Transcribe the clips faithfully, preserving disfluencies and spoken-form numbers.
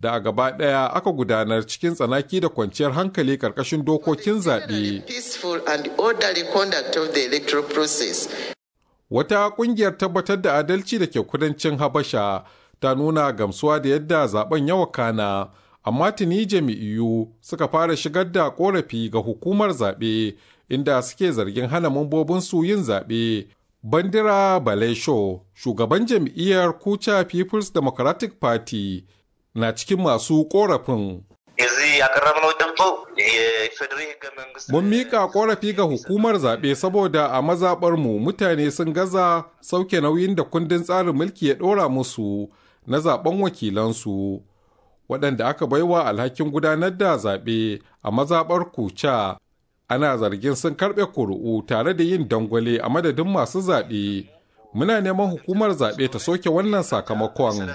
da a gaba ɗaya aka gudanar cikin tsanaki da kwanciyar hankali ƙarƙashin dokokin zaɓe. Wata ƙungiyar tabbatar da adalci da ke kudancin Habasha ta nuna gamsuwa da yadda zaben ya wakana, amma tuni jami'u suka fara shigar da ƙorafi ga hukumar zaɓe inda suke zargin hana mambobinsu yin zaɓe. Bandira Balesho, shugaban jam'iyyar Kucha People's Democratic Party, na cikin masu ƙorafin. Mun miƙa ƙorafi ga hukumar zaɓe saboda a mazaɓarmu mutane sun gaza sauke nauyin da kundin tsarin mulki ya ɗora musu na zaɓen wakilansu, waɗanda aka baiwa alhakin gudanar da zaɓe a mazaɓar Kucha. Ana zargin sun karɓe kuri'u tare da yin dangwale a madadin masu zaɓe. Muna neman hukumar zaɓe ta soke wannan sakamakon.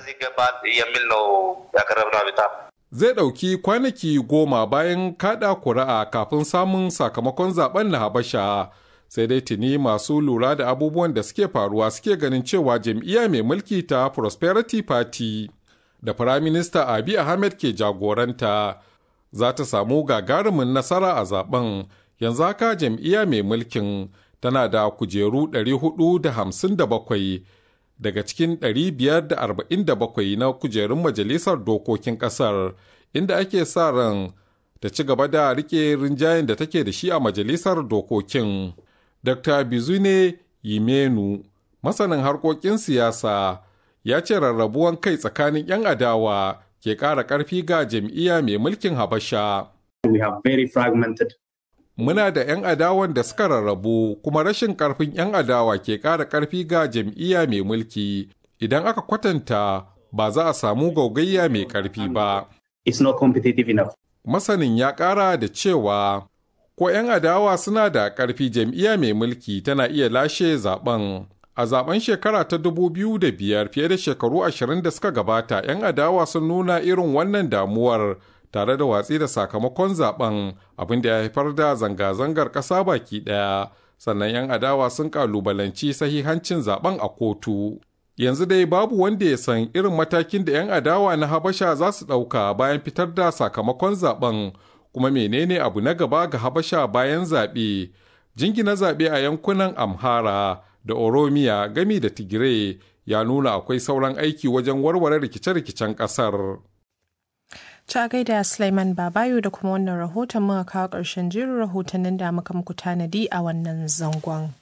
Zai ɗauki kwanaki goma bayan kaɗa kuri'a kafin samun sakamakon zaɓen na Habasha. Sai dai tuni masu lura da abubuwan da suke faruwa suke ganin cewa jam'iyya mai mulki ta Prosperity Party da Firaminista Abiy Ahmed ke jagoranta za ta samu gagarumin nasara a zaben. Yanzu haka jam'iyya mai mulkin tana da kujeru ɗari hudu da hamsin da bakwai daga cikin ɗari biyar da arba'in da bakwai na kujerun majalisar dokokin ƙasar, inda ake sa ran ta ci gaba da rike rinjayen da take da shi a majalisar dokokin. Dokta Bizune Yimenu, masanin harkokin siyasa, ya ce rarrabuwan kai tsakanin 'yan adawa ke ƙara ƙarfi ga jam'iyya mai mulkin Habasha. We have very fragmented. Muna da 'yan adawan da suka rarrabu, kuma rashin ƙarfin 'yan adawa ke ƙara ƙarfi ga jam'iyya mai mulki. Idan aka kwatanta, ba za a samu gaugayya mai ƙarfi ba. It's not competitive enough. Masanin ya ƙara da cewa, ko 'yan adawa suna da ƙarfi, jam'iyya mai mulki tana iya lashe zaben. A zaben shekara ta dubu biyu da biyar, fiye da shekaru ashirin da suka gabata, 'yan adawa sun nuna irin wannan damuwar tare da watsi da sakamakon zaben, abin da ya haifar da zanga-zangar ƙasa baki ɗaya. Sannan 'yan adawa sun ƙalubalanci sahihancin zaben a kotu. Yanzu dai babu wanda ya san irin matakin da 'yan adawa na Habasha za su ɗauka bayan fitar da sakamakon zaben, kuma menene abu na gaba ga Habasha bayan zaɓe. Jingina zaɓe a yankunan Amhara da Oromiya gami da Tigray ya nuna akwai sauran aiki wajen warware rikice-rikicen ƙasar. Ta gaida Sulaiman Babayo da kuma wannan rahoton muka kawo ƙarshen jerin rahotannin da muka muku tanadi a wannan zangon.